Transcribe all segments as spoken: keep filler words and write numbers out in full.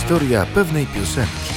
Historia pewnej piosenki.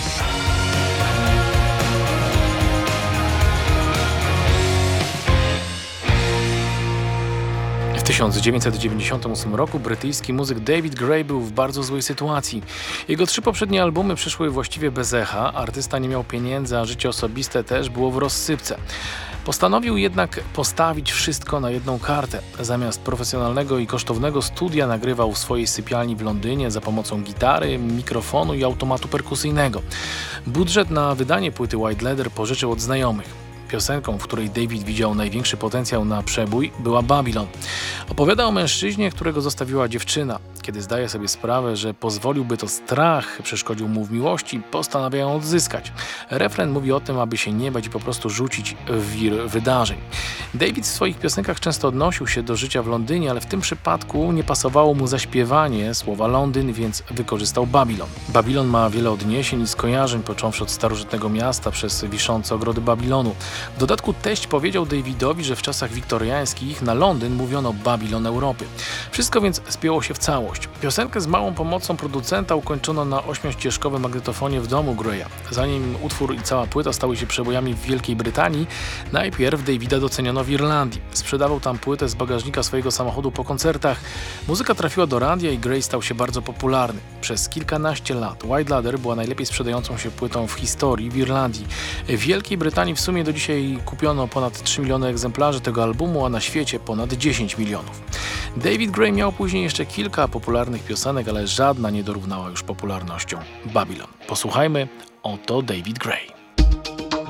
W tysiąc dziewięćset dziewięćdziesiątym ósmym roku brytyjski muzyk David Gray był w bardzo złej sytuacji. Jego trzy poprzednie albumy przyszły właściwie bez echa, artysta nie miał pieniędzy, a życie osobiste też było w rozsypce. Postanowił jednak postawić wszystko na jedną kartę. Zamiast profesjonalnego i kosztownego studia nagrywał w swojej sypialni w Londynie za pomocą gitary, mikrofonu i automatu perkusyjnego. Budżet na wydanie płyty White Leather pożyczył od znajomych. Piosenką, w której David widział największy potencjał na przebój, była Babylon. Opowiada o mężczyźnie, którego zostawiła dziewczyna. Kiedy zdaje sobie sprawę, że pozwoliłby to strach, przeszkodził mu w miłości, postanawia ją odzyskać. Refren mówi o tym, aby się nie bać i po prostu rzucić w wir wydarzeń. David w swoich piosenkach często odnosił się do życia w Londynie, ale w tym przypadku nie pasowało mu zaśpiewanie słowa Londyn, więc wykorzystał Babylon. Babylon ma wiele odniesień i skojarzeń, począwszy od starożytnego miasta przez wiszące ogrody Babilonu. W dodatku teść powiedział Davidowi, że w czasach wiktoriańskich na Londyn mówiono Babilon Europy. Wszystko więc spięło się w całość. Piosenkę z małą pomocą producenta ukończono na ośmiościeżkowym magnetofonie w domu Graya. Zanim utwór i cała płyta stały się przebojami w Wielkiej Brytanii, najpierw Davida doceniono w Irlandii. Sprzedawał tam płytę z bagażnika swojego samochodu po koncertach. Muzyka trafiła do radia i Gray stał się bardzo popularny. Przez kilkanaście lat White Leather była najlepiej sprzedającą się płytą w historii w Irlandii. W Wielkiej Brytanii w sumie do dzisiaj kupiono ponad trzy miliony egzemplarzy tego albumu, a na świecie ponad dziesięć milionów. David Gray miał później jeszcze kilka popularnych piosenek, ale żadna nie dorównała już popularnością Babylon. Posłuchajmy, oto David Gray.